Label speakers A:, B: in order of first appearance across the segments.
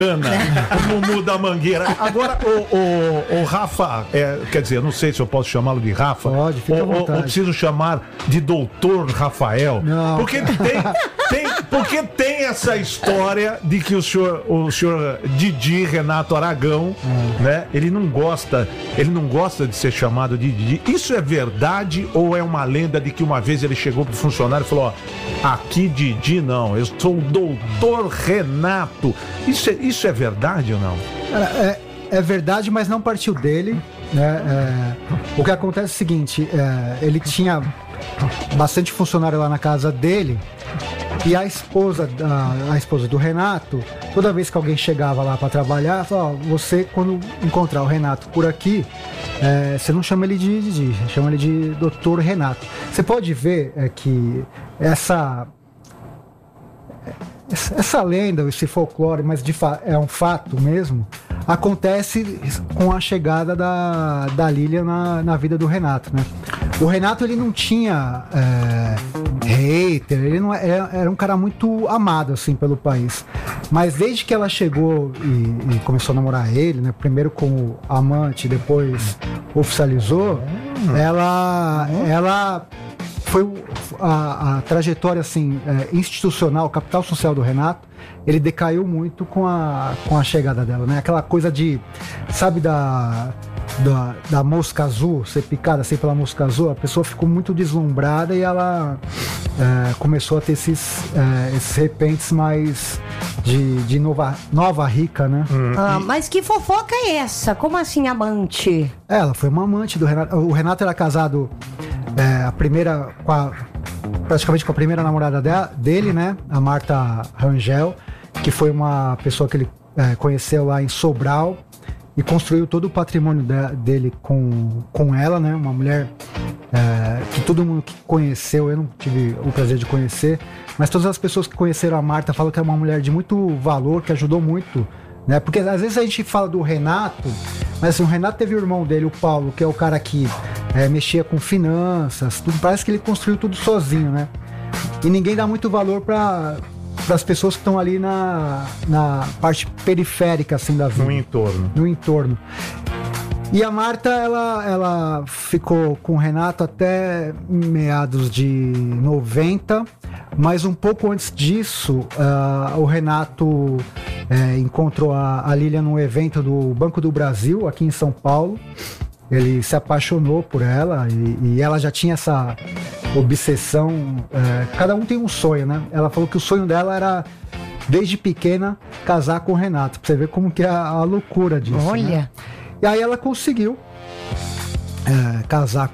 A: no Mumu da Mangueira. Agora, o Rafa, quer dizer, eu não sei se eu posso chamá-lo de Rafa.
B: Pode, fica à vontade.
A: Ou preciso chamar de Doutor Rafael.
B: Não.
A: Porque tem essa história de que o senhor Didi, Renato Aragão, né? Ele não gosta de ser chamado de Didi. Isso é verdade ou é uma lenda de que uma vez ele chegou pro funcionário e falou: ó, aqui Didi não, eu sou o Doutor Renato. Isso é verdade ou não?
B: É verdade, mas não partiu dele, né? O que acontece é o seguinte, ele tinha bastante funcionário lá na casa dele, e a esposa do Renato, toda vez que alguém chegava lá para trabalhar, falava: ó, você, quando encontrar o Renato por aqui, você não chama ele de Didi, chama ele de Doutor Renato. Você pode ver que essa lenda, esse folclore, mas é um fato mesmo, acontece com a chegada da Lília na vida do Renato, né? O Renato, ele não tinha hater, ele não era um cara muito amado assim pelo país, mas desde que ela chegou e começou a namorar ele, né? Primeiro como amante, depois oficializou, ela foi a trajetória assim, institucional, capital social do Renato, ele decaiu muito com a chegada dela, né? Aquela coisa de, sabe, da mosca azul, ser picada assim pela mosca azul, a pessoa ficou muito deslumbrada e ela começou a ter esses repentes mais de nova rica, né?
C: Mas que fofoca é essa? Como assim, amante?
B: Ela foi uma amante do Renato. O Renato era casado praticamente com a primeira namorada dele, né? A Marta Rangel, que foi uma pessoa que ele conheceu lá em Sobral e construiu todo o patrimônio dele com ela, né? Uma mulher que todo mundo que conheceu, eu não tive o prazer de conhecer, mas todas as pessoas que conheceram a Marta falam que é uma mulher de muito valor, que ajudou muito, né? Porque às vezes a gente fala do Renato, mas assim, o Renato teve o irmão dele, o Paulo, que é o cara que mexia com finanças, tudo, parece que ele construiu tudo sozinho, né? E ninguém dá muito valor para as pessoas que estão ali na parte periférica assim da vida. No entorno. E a Marta, ela ficou com o Renato até meados de 90, mas um pouco antes disso, o Renato encontrou a Lília num evento do Banco do Brasil, aqui em São Paulo. Ele se apaixonou por ela e ela já tinha essa obsessão. Cada um tem um sonho, né? Ela falou que o sonho dela era, desde pequena, casar com o Renato. Pra você ver como que é a loucura disso.
C: Olha!
B: Né? E aí ela conseguiu casar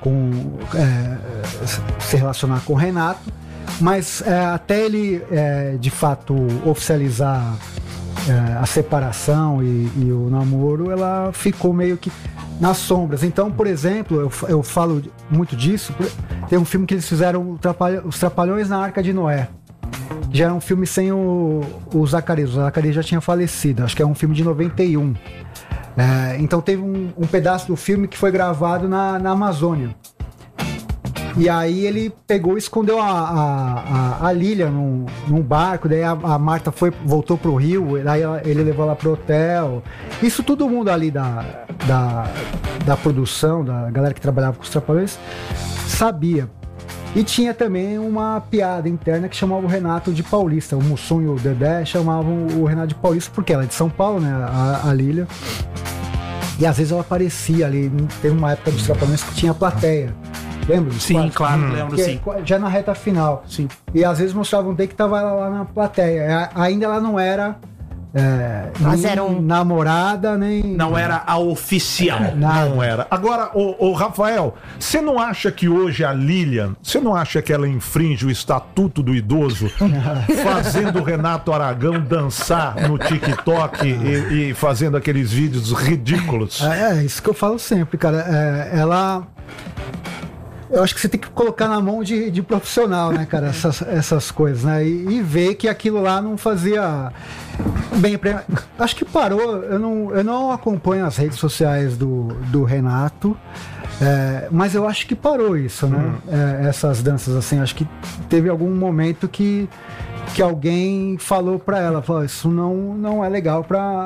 B: se relacionar com o Renato, mas até ele, de fato, oficializar a separação e o namoro, ela ficou meio que nas sombras. Então, por exemplo, eu falo muito disso. Tem um filme que eles fizeram, Os Trapalhões na Arca de Noé. Já era um filme sem o Zacarias. O Zacarias já tinha falecido. Acho que é um filme de 91. Então teve um pedaço do filme que foi gravado na Amazônia. E aí ele pegou e escondeu a Lília num barco. Daí a Marta voltou pro Rio. Daí ele levou ela pro hotel. Isso todo mundo ali da produção, da galera que trabalhava com os Trapalhões, sabia. E tinha também uma piada interna que chamava o Renato de paulista. O Mussum e o Dedé chamavam o Renato de paulista porque ela é de São Paulo, né? A Lília. E às vezes ela aparecia ali. Teve uma época dos Trapalhões que tinha plateia. Lembra?
D: Sim, claro, lembro, sim.
B: Já na reta final.
D: Sim.
B: E às vezes mostravam que tava ela lá na plateia. Ainda ela não era
C: mas
B: nem
C: era
B: namorada, nem...
D: Não era a oficial.
A: Não era. Agora, o Rafael, você não acha que hoje a Lilian, você não acha que ela infringe o estatuto do idoso fazendo o Renato Aragão dançar no TikTok e fazendo aqueles vídeos ridículos?
B: Isso que eu falo sempre, cara. Ela... Eu acho que você tem que colocar na mão de profissional, né, cara, essas coisas, né? E ver que aquilo lá não fazia bem. Acho que parou. Eu não acompanho as redes sociais do Renato, Mas eu acho que parou isso, né? Essas danças, assim, acho que teve algum momento que alguém falou pra ela, falou, isso não é legal pra